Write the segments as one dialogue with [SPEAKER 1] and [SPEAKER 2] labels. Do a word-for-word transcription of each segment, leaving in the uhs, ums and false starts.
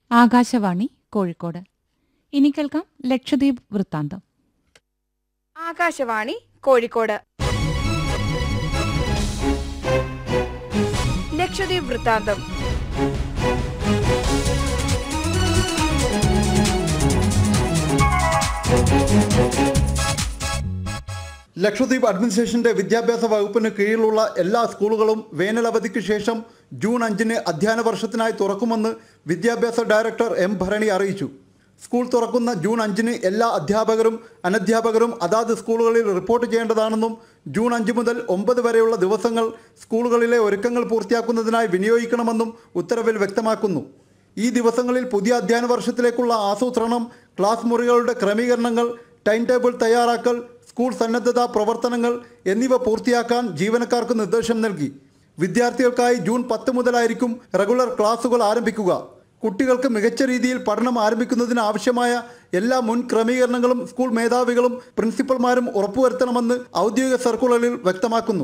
[SPEAKER 1] ആകാശവാണി കോഴിക്കോട്. ഇനി കേൾക്കാം ലക്ഷദ്വീപ് വൃത്താന്തം.
[SPEAKER 2] ആകാശവാണി കോഴിക്കോട്. ലക്ഷദ്വീപ് വൃത്താന്തം.
[SPEAKER 3] ലക്ഷദ്വീപ് അഡ്മിനിസ്ട്രേഷന്റെ വിദ്യാഭ്യാസ വകുപ്പിന് കീഴിലുള്ള എല്ലാ സ്കൂളുകളും വേനലവധിക്ക് ശേഷം ജൂൺ അഞ്ചിന് അധ്യയന വർഷത്തിനായി തുറക്കുമെന്ന് വിദ്യാഭ്യാസ ഡയറക്ടർ എം ഭരണി അറിയിച്ചു. സ്കൂൾ തുറക്കുന്ന ജൂൺ അഞ്ചിന് എല്ലാ അധ്യാപകരും അനധ്യാപകരും അതാത് സ്കൂളുകളിൽ റിപ്പോർട്ട് ചെയ്യേണ്ടതാണെന്നും ജൂൺ അഞ്ച് മുതൽ ഒമ്പത് വരെയുള്ള ദിവസങ്ങൾ സ്കൂളുകളിലെ ഒരുക്കങ്ങൾ പൂർത്തിയാക്കുന്നതിനായി വിനിയോഗിക്കണമെന്നും ഉത്തരവിൽ വ്യക്തമാക്കുന്നു. ഈ ദിവസങ്ങളിൽ പുതിയ അധ്യയന വർഷത്തിലേക്കുള്ള ആസൂത്രണം, ക്ലാസ് മുറികളുടെ ക്രമീകരണങ്ങൾ, ടൈം ടേബിൾ തയ്യാറാക്കൽ, സ്കൂൾ സന്നദ്ധതാ പ്രവർത്തനങ്ങൾ എന്നിവ പൂർത്തിയാക്കാൻ ജീവനക്കാർക്ക് നിർദ്ദേശം നൽകി. വിദ്യാർത്ഥികൾക്കായി ജൂൺ പത്ത് മുതലായിരിക്കും റെഗുലർ ക്ലാസുകൾ ആരംഭിക്കുക. കുട്ടികൾക്ക് മികച്ച രീതിയിൽ പഠനം ആരംഭിക്കുന്നതിന് ആവശ്യമായ എല്ലാ മുൻ ക്രമീകരണങ്ങളും സ്കൂൾ മേധാവികളും പ്രിൻസിപ്പൽമാരും ഉറപ്പുവരുത്തണമെന്ന് ഔദ്യോഗിക സർക്കുലറിൽ വ്യക്തമാക്കുന്നു.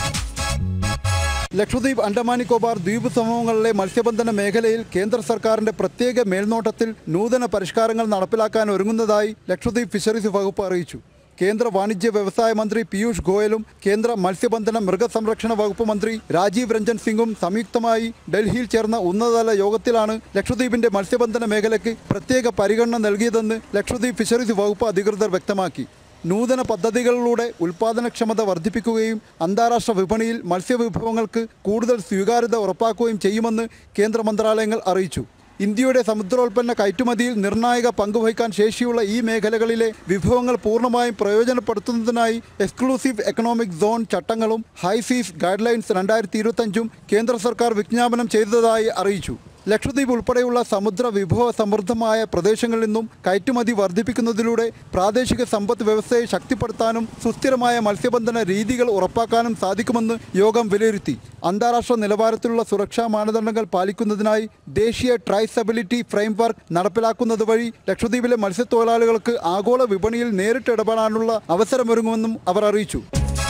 [SPEAKER 3] ലക്ഷദ്വീപ്, അണ്ടമാൻ നിക്കോബാർ ദ്വീപ് സമൂഹങ്ങളിലെ മത്സ്യബന്ധന മേഖലയിൽ കേന്ദ്ര സർക്കാരിന്റെ പ്രത്യേക മേൽനോട്ടത്തിൽ നൂതന പരിഷ്കാരങ്ങൾ നടപ്പിലാക്കാൻ ഒരുങ്ങുന്നതായി ലക്ഷദ്വീപ് ഫിഷറീസ് വകുപ്പ് അറിയിച്ചു. കേന്ദ്ര വാണിജ്യ വ്യവസായ മന്ത്രി പീയൂഷ് ഗോയലും കേന്ദ്ര മത്സ്യബന്ധന മൃഗസംരക്ഷണ വകുപ്പ് മന്ത്രി രാജീവ് രഞ്ജൻ സിംഗും സംയുക്തമായി ഡൽഹിയിൽ ചേർന്ന ഉന്നതതല യോഗത്തിലാണ് ലക്ഷദ്വീപിന്റെ മത്സ്യബന്ധന മേഖലയ്ക്ക് പ്രത്യേക പരിഗണന നൽകിയതെന്ന് ലക്ഷദ്വീപ് ഫിഷറീസ് വകുപ്പ് അധികൃതർ വ്യക്തമാക്കി. നൂതന പദ്ധതികളിലൂടെ ഉൽപാദനക്ഷമത വർദ്ധിപ്പിക്കുകയും അന്താരാഷ്ട്ര വിപണിയിൽ മത്സ്യവിഭവങ്ങൾക്ക് കൂടുതൽ സ്വീകാര്യത ഉറപ്പാക്കുകയും ചെയ്യുമെന്ന് കേന്ദ്ര മന്ത്രാലയങ്ങൾ അറിയിച്ചു. ഇന്ത്യയുടെ സമുദ്രോൽപ്പന്ന കയറ്റുമതിയിൽ നിർണായക പങ്കുവഹിക്കാൻ ശേഷിയുള്ള ഈ മേഖലകളിലെ വിഭവങ്ങൾ പൂർണ്ണമായും പ്രയോജനപ്പെടുത്തുന്നതിനായി എക്സ്ക്ലൂസീവ് എക്കണോമിക് സോൺ ചട്ടങ്ങളും ഹൈസീസ് ഗൈഡ് ലൈൻസ് രണ്ടായിരത്തി ഇരുപത്തഞ്ചും കേന്ദ്ര സർക്കാർ വിജ്ഞാപനം ചെയ്തതായി അറിയിച്ചു. ലക്ഷദ്വീപ് ഉൾപ്പെടെയുള്ള സമുദ്ര വിഭവ സമൃദ്ധമായ പ്രദേശങ്ങളിൽ നിന്നും കയറ്റുമതി വർദ്ധിപ്പിക്കുന്നതിലൂടെ പ്രാദേശിക സമ്പദ് വ്യവസ്ഥയെ ശക്തിപ്പെടുത്താനും സുസ്ഥിരമായ മത്സ്യബന്ധന രീതികൾ ഉറപ്പാക്കാനും സാധിക്കുമെന്ന് യോഗം വിലയിരുത്തി. അന്താരാഷ്ട്ര നിലവാരത്തിലുള്ള സുരക്ഷാ മാനദണ്ഡങ്ങൾ പാലിക്കുന്നതിനായി ദേശീയ ട്രൈസബിലിറ്റി ഫ്രെയിംവർക്ക് നടപ്പിലാക്കുന്നത് വഴി ലക്ഷദ്വീപിലെ മത്സ്യത്തൊഴിലാളികൾക്ക് ആഗോള വിപണിയിൽ നേരിട്ട് ഇടപെടാനുള്ള അവസരമൊരുങ്ങുമെന്നും അവർ അറിയിച്ചു.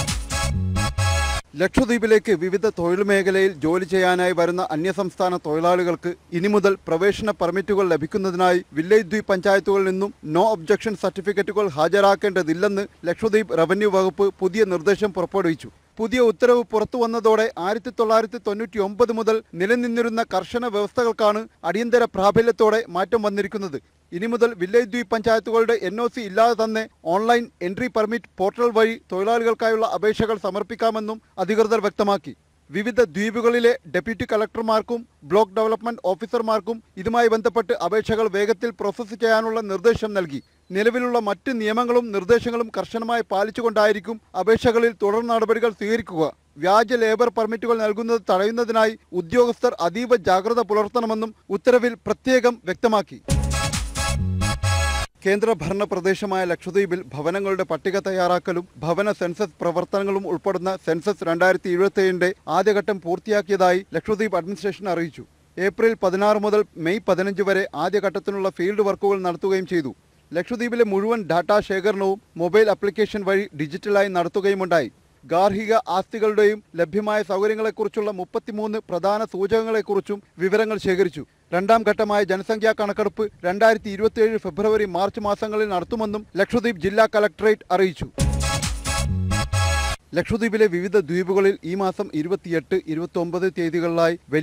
[SPEAKER 3] ലക്ഷദ്വീപിലേക്ക് വിവിധ തൊഴിൽ മേഖലയിൽ ജോലി ചെയ്യാനായി വരുന്ന അന്യസംസ്ഥാന തൊഴിലാളികൾക്ക് ഇനി മുതൽ പ്രവേശന പെർമിറ്റുകൾ ലഭിക്കുന്നതിനായി വില്ലേജ് ദ്വീപ് പഞ്ചായത്തുകളിൽ നിന്നും നോ ഒബ്ജക്ഷൻ സർട്ടിഫിക്കറ്റുകൾ ഹാജരാക്കേണ്ടതില്ലെന്ന് ലക്ഷദ്വീപ് റവന്യൂ വകുപ്പ് പുതിയ നിർദ്ദേശം പുറപ്പെടുവിച്ചു. പുതിയ ഉത്തരവ് പുറത്തു വന്നതോടെ ആയിരത്തി തൊള്ളായിരത്തി തൊണ്ണൂറ്റി ഒമ്പത് മുതൽ നിലനിന്നിരുന്ന കർശന വ്യവസ്ഥകൾക്കാണ് അടിയന്തര പ്രാബല്യത്തോടെ മാറ്റം വന്നിരിക്കുന്നത്. ഇനി മുതൽ വില്ലേജ് ദ്വീപ് പഞ്ചായത്തുകളുടെ എൻ ഒ സി ഇല്ലാതെ തന്നെ ഓൺലൈൻ എൻട്രി പെർമിറ്റ് പോർട്ടൽ വഴി തൊഴിലാളികൾക്കായുള്ള അപേക്ഷകൾ സമർപ്പിക്കാമെന്നും അധികൃതർ വ്യക്തമാക്കി. വിവിധ ദ്വീപുകളിലെ ഡെപ്യൂട്ടി കളക്ടർമാർക്കും ബ്ലോക്ക് ഡെവലപ്മെന്റ് ഓഫീസർമാർക്കും ഇതുമായി ബന്ധപ്പെട്ട് അപേക്ഷകൾ വേഗത്തിൽ പ്രോസസ്സ് ചെയ്യാനുള്ള നിർദ്ദേശം നൽകി. നിലവിലുള്ള മറ്റ് നിയമങ്ങളും നിർദ്ദേശങ്ങളും കർശനമായി പാലിച്ചുകൊണ്ടായിരിക്കും അപേക്ഷകളിൽ തുടർ നടപടികൾ സ്വീകരിക്കുക. വ്യാജ ലേബർ പെർമിറ്റുകൾ നൽകുന്നത് തടയുന്നതിനായി ഉദ്യോഗസ്ഥർ അതീവ ജാഗ്രത പുലർത്തണമെന്നും ഉത്തരവിൽ പ്രത്യേകം വ്യക്തമാക്കി. കേന്ദ്രഭരണ പ്രദേശമായ ലക്ഷദ്വീപിൽ ഭവനങ്ങളുടെ പട്ടിക തയ്യാറാക്കലും ഭവന സെൻസസ് പ്രവർത്തനങ്ങളും ഉൾപ്പെടുന്ന സെൻസസ് രണ്ടായിരത്തി ഇരുപത്തിയേഴിന്റെ ആദ്യഘട്ടം പൂർത്തിയാക്കിയതായി ലക്ഷദ്വീപ് അഡ്മിനിസ്ട്രേഷൻ അറിയിച്ചു. ഏപ്രിൽ പതിനാറ് മുതൽ മെയ് പതിനഞ്ച് വരെ ആദ്യഘട്ടത്തിനുള്ള ഫീൽഡ് വർക്കുകൾ നടത്തുകയും ചെയ്തു. ലക്ഷദ്വീപിലെ മുഴുവൻ ഡാറ്റാ ശേഖരണവും മൊബൈൽ ആപ്ലിക്കേഷൻ വഴി ഡിജിറ്റലായി നടത്തുകയുമുണ്ടായി. ഗാർഹിക ആസ്തികളുടെയും ലഭ്യമായ സൗകര്യങ്ങളെക്കുറിച്ചുള്ള മുപ്പത്തിമൂന്ന് പ്രധാന സൂചകങ്ങളെക്കുറിച്ചും വിവരങ്ങൾ ശേഖരിച്ചു. രണ്ടാം ഘട്ടമായ ജനസംഖ്യാ കണക്കെടുപ്പ് രണ്ടായിരത്തി ഇരുപത്തിയേഴ് ഫെബ്രുവരി മാർച്ച് മാസങ്ങളിൽ നടത്തുമെന്നും ലക്ഷദ്വീപ് ജില്ലാ കലക്ടറേറ്റ് അറിയിച്ചു. ലക്ഷദ്വീപിലെ വിവിധ ദ്വീപുകളിൽ ഈ മാസം ഇരുപത്തിയെട്ട് ഇരുപത്തി ഒമ്പത് തീയതികളിലായി